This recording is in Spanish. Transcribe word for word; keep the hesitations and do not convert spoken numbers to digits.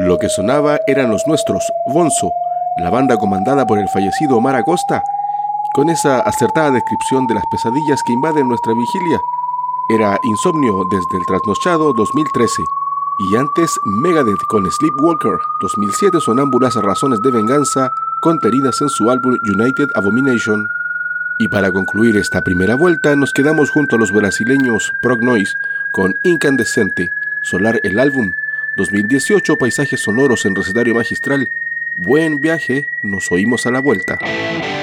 Lo que sonaba eran los nuestros, Bonzo, la banda comandada por el fallecido Omar Acosta, con esa acertada descripción de las pesadillas que invaden nuestra vigilia. Era Insomnio desde el trasnochado dos mil trece. Y antes Megadeth con Sleepwalker, dos mil siete, sonámbulas razones de venganza contenidas en su álbum United Abomination. Y para concluir esta primera vuelta nos quedamos junto a los brasileños Prog Noise con Incandescente, Solar el álbum, dos mil dieciocho, paisajes sonoros en recetario magistral. Buen viaje, nos oímos a la vuelta.